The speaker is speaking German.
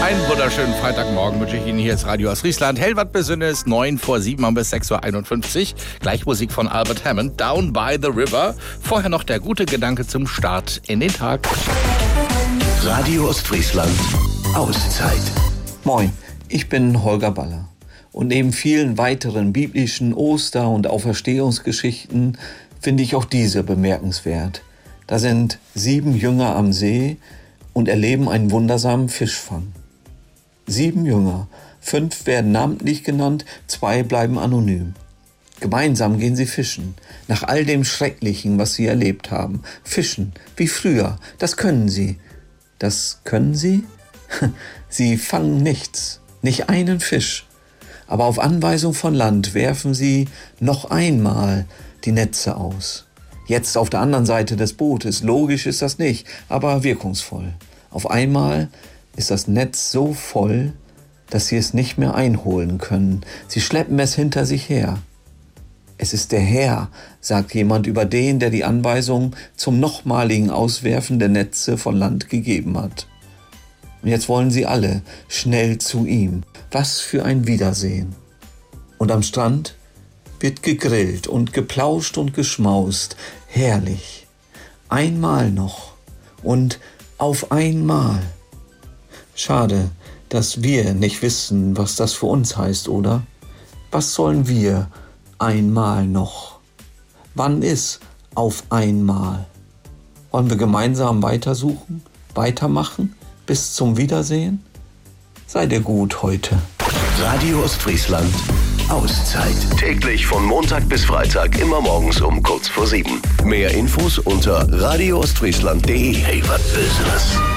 Einen wunderschönen Freitagmorgen wünsche ich Ihnen. Hier ist Radio Ostfriesland. Hell wat Besonderes, 9:07 haben wir 6:51 Uhr. Gleich Musik von Albert Hammond, Down by the River. Vorher noch der gute Gedanke zum Start in den Tag. Radio Ostfriesland, Auszeit. Moin, ich bin Holger Baller. Und neben vielen weiteren biblischen Oster- und Auferstehungsgeschichten finde ich auch diese bemerkenswert. Da sind 7 Jünger am See und erleben einen wundersamen Fischfang. 7 Jünger, 5 werden namentlich genannt, 2 bleiben anonym. Gemeinsam gehen sie fischen, nach all dem Schrecklichen, was sie erlebt haben. Fischen, wie früher, das können sie. Das können sie? Sie fangen nichts, nicht einen Fisch. Aber auf Anweisung von Land werfen sie noch einmal die Netze aus. Jetzt auf der anderen Seite des Bootes. Logisch ist das nicht, aber wirkungsvoll. Auf einmal ist das Netz so voll, dass sie es nicht mehr einholen können. Sie schleppen es hinter sich her. Es ist der Herr, sagt jemand über den, der die Anweisung zum nochmaligen Auswerfen der Netze von Land gegeben hat. Und jetzt wollen sie alle schnell zu ihm. Was für ein Wiedersehen. Und am Strand wird gegrillt und geplauscht und geschmaust. Herrlich. Einmal noch und auf einmal. Schade, dass wir nicht wissen, was das für uns heißt, oder? Was sollen wir einmal noch? Wann ist auf einmal? Wollen wir gemeinsam weitersuchen, weitermachen, bis zum Wiedersehen? Sei dir gut heute. Radio Ostfriesland, Auszeit. Täglich von Montag bis Freitag, immer morgens um kurz vor 7. Mehr Infos unter radioostfriesland.de. Hey, was Besonderes.